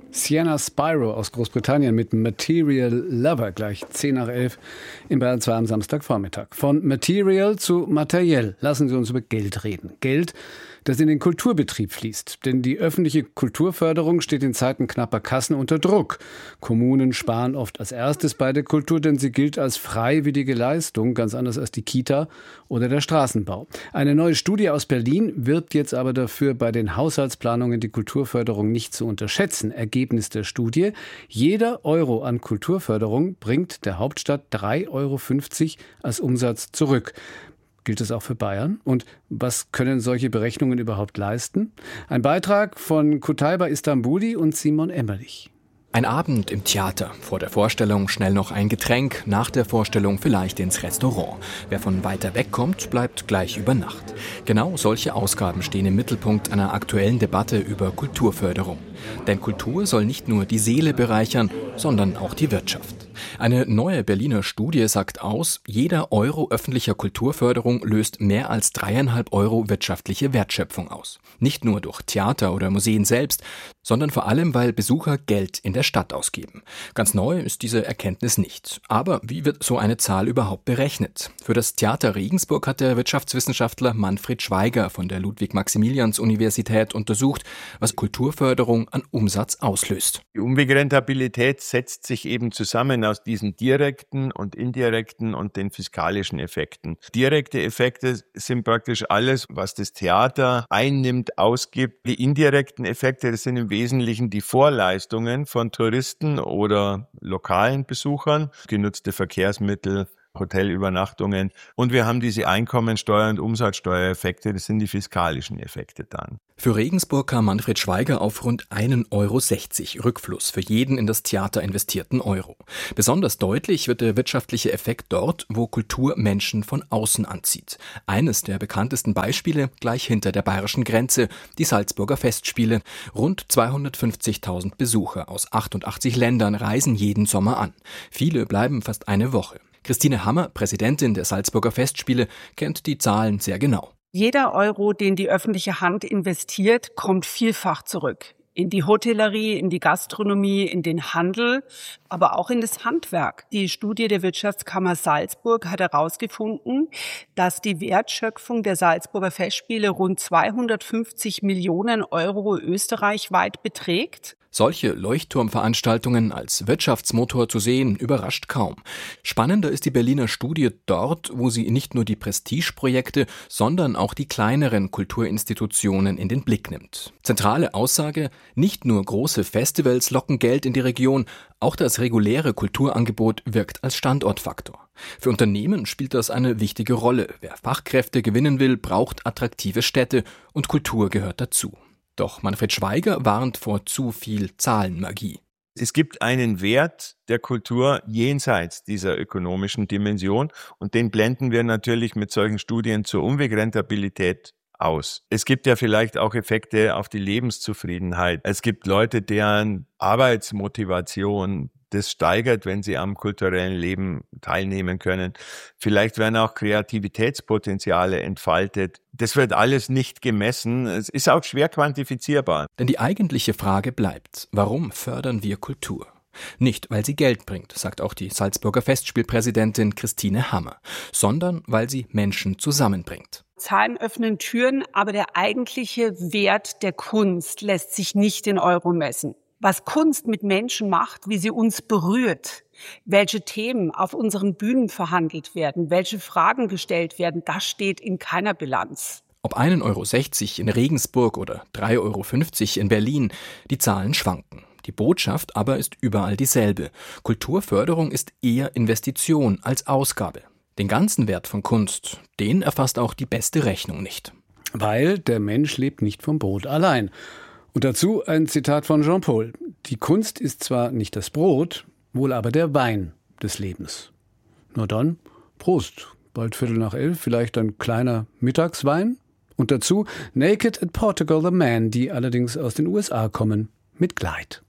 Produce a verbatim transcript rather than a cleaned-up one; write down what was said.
Sienna Spiro aus Großbritannien mit Material Lover, gleich zehn nach elf in Bayern zwei am Samstagvormittag. Von Material zu materiell. Lassen Sie uns über Geld reden. Geld, das in den Kulturbetrieb fließt. Denn die öffentliche Kulturförderung steht in Zeiten knapper Kassen unter Druck. Kommunen sparen oft als erstes bei der Kultur, denn sie gilt als freiwillige Leistung, ganz anders als die Kita oder der Straßenbau. Eine neue Studie aus Berlin wirbt jetzt aber dafür, bei den Haushaltsplanungen die Kulturförderung nicht zu unterschätzen. Ergebnis der Studie: Jeder Euro an Kulturförderung bringt der Hauptstadt drei Euro fünfzig als Umsatz zurück. Gilt das auch für Bayern? Und was können solche Berechnungen überhaupt leisten? Ein Beitrag von Kutaiba Istanbuli und Simon Emmerlich. Ein Abend im Theater. Vor der Vorstellung schnell noch ein Getränk, nach der Vorstellung vielleicht ins Restaurant. Wer von weiter weg kommt, bleibt gleich über Nacht. Genau solche Ausgaben stehen im Mittelpunkt einer aktuellen Debatte über Kulturförderung. Denn Kultur soll nicht nur die Seele bereichern, sondern auch die Wirtschaft. Eine neue Berliner Studie sagt aus, jeder Euro öffentlicher Kulturförderung löst mehr als dreieinhalb Euro wirtschaftliche Wertschöpfung aus. Nicht nur durch Theater oder Museen selbst, sondern vor allem, weil Besucher Geld in der Stadt ausgeben. Ganz neu ist diese Erkenntnis nicht. Aber wie wird so eine Zahl überhaupt berechnet? Für das Theater Regensburg hat der Wirtschaftswissenschaftler Manfred Schweiger von der Ludwig-Maximilians-Universität untersucht, was Kulturförderung an Umsatz auslöst. Die Umwegrentabilität setzt sich eben zusammen aus diesen direkten und indirekten und den fiskalischen Effekten. Direkte Effekte sind praktisch alles, was das Theater einnimmt, ausgibt. Die indirekten Effekte, das sind im Wesentlichen die Vorleistungen von Touristen oder lokalen Besuchern, genutzte Verkehrsmittel, Hotelübernachtungen. Und wir haben diese Einkommensteuer- und Umsatzsteuereffekte, das sind die fiskalischen Effekte dann. Für Regensburg kam Manfred Schweiger auf rund ein Euro sechzig Rückfluss für jeden in das Theater investierten Euro. Besonders deutlich wird der wirtschaftliche Effekt dort, wo Kultur Menschen von außen anzieht. Eines der bekanntesten Beispiele gleich hinter der bayerischen Grenze, die Salzburger Festspiele. Rund zweihundertfünfzigtausend Besucher aus achtundachtzig Ländern reisen jeden Sommer an. Viele bleiben fast eine Woche. Christine Hammer, Präsidentin der Salzburger Festspiele, kennt die Zahlen sehr genau. Jeder Euro, den die öffentliche Hand investiert, kommt vielfach zurück. In die Hotellerie, in die Gastronomie, in den Handel, aber auch in das Handwerk. Die Studie der Wirtschaftskammer Salzburg hat herausgefunden, dass die Wertschöpfung der Salzburger Festspiele rund zweihundertfünfzig Millionen Euro österreichweit beträgt. Solche Leuchtturmveranstaltungen als Wirtschaftsmotor zu sehen, überrascht kaum. Spannender ist die Berliner Studie dort, wo sie nicht nur die Prestigeprojekte, sondern auch die kleineren Kulturinstitutionen in den Blick nimmt. Zentrale Aussage: Nicht nur große Festivals locken Geld in die Region, auch das reguläre Kulturangebot wirkt als Standortfaktor. Für Unternehmen spielt das eine wichtige Rolle. Wer Fachkräfte gewinnen will, braucht attraktive Städte und Kultur gehört dazu. Doch Manfred Schweiger warnt vor zu viel Zahlenmagie. Es gibt einen Wert der Kultur jenseits dieser ökonomischen Dimension und den blenden wir natürlich mit solchen Studien zur Umwegrentabilität aus. Es gibt ja vielleicht auch Effekte auf die Lebenszufriedenheit. Es gibt Leute, deren Arbeitsmotivation das steigert, wenn sie am kulturellen Leben teilnehmen können. Vielleicht werden auch Kreativitätspotenziale entfaltet. Das wird alles nicht gemessen. Es ist auch schwer quantifizierbar. Denn die eigentliche Frage bleibt: Warum fördern wir Kultur? Nicht, weil sie Geld bringt, sagt auch die Salzburger Festspielpräsidentin Christine Hammer, sondern weil sie Menschen zusammenbringt. Zahlen öffnen Türen, aber der eigentliche Wert der Kunst lässt sich nicht in Euro messen. Was Kunst mit Menschen macht, wie sie uns berührt, welche Themen auf unseren Bühnen verhandelt werden, welche Fragen gestellt werden, das steht in keiner Bilanz. Ob ein Euro sechzig in Regensburg oder drei Euro fünfzig in Berlin, die Zahlen schwanken. Die Botschaft aber ist überall dieselbe. Kulturförderung ist eher Investition als Ausgabe. Den ganzen Wert von Kunst, den erfasst auch die beste Rechnung nicht. Weil der Mensch lebt nicht vom Brot allein. Und dazu ein Zitat von Jean-Paul: Die Kunst ist zwar nicht das Brot, wohl aber der Wein des Lebens. Na dann, Prost. Bald Viertel nach elf, vielleicht ein kleiner Mittagswein. Und dazu Naked at Portugal the Man, die allerdings aus den U S A kommen, mit Gleit.